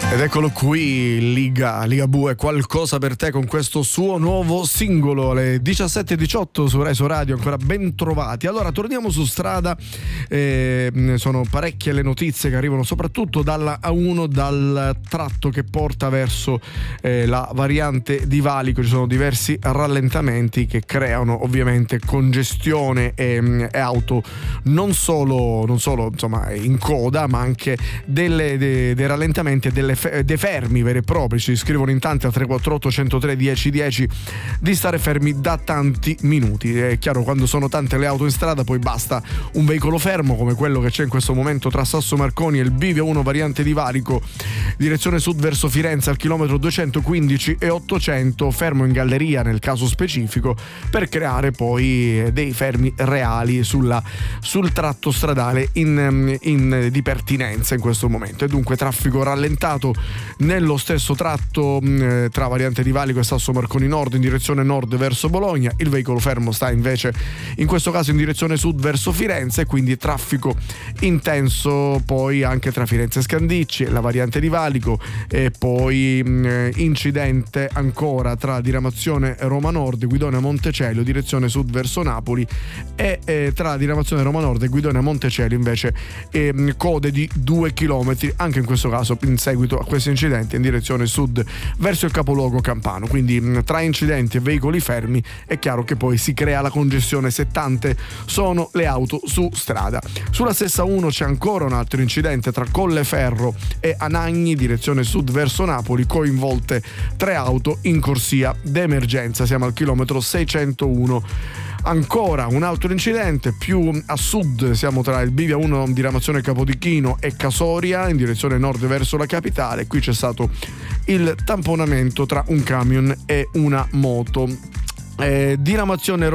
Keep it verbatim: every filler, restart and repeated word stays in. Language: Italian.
Ed eccolo qui, Liga, Ligabue, qualcosa per te con questo suo nuovo singolo alle diciassette e diciotto su Reso Radio, ancora ben trovati. Allora torniamo su strada, eh, sono parecchie le notizie che arrivano soprattutto dalla A uno, dal tratto che porta verso eh, la variante di Valico. Ci sono diversi rallentamenti che creano ovviamente congestione e, e auto non solo, non solo insomma in coda, ma anche delle, de, dei rallentamenti e delle dei fermi veri e propri. Ci scrivono in tanti al tre quattro otto uno zero tre uno zero uno zero di stare fermi da tanti minuti. È chiaro, quando sono tante le auto in strada poi basta un veicolo fermo come quello che c'è in questo momento tra Sasso Marconi e il Bivio uno variante di Valico, direzione sud verso Firenze al chilometro duecentoquindici e ottocento, fermo in galleria nel caso specifico, per creare poi dei fermi reali sulla, sul tratto stradale in, in, di pertinenza in questo momento. E dunque traffico rallentato nello stesso tratto mh, tra variante di Valico e Sasso Marconi Nord in direzione nord verso Bologna. Il veicolo fermo sta invece in questo caso in direzione sud verso Firenze, quindi traffico intenso poi anche tra Firenze e Scandicci, la variante di Valico, e poi mh, incidente ancora tra diramazione Roma Nord, Guidonia Montecelio direzione sud verso Napoli, e eh, tra diramazione Roma Nord e Guidonia Montecelio invece eh, code di due chilometri, anche in questo caso in seguito a questi incidenti in direzione sud verso il capoluogo campano. Quindi mh, tra incidenti e veicoli fermi è chiaro che poi si crea la congestione se tante sono le auto su strada. Sulla stessa uno c'è ancora un altro incidente tra Colleferro e Anagni direzione sud verso Napoli, coinvolte tre auto in corsia d'emergenza. Siamo al chilometro seicentouno. Ancora un altro incidente più a sud, siamo tra il Bivia uno diramazione Capodichino e Casoria in direzione nord verso la capitale. Qui c'è stato il tamponamento tra un camion e una moto. Eh, diramazione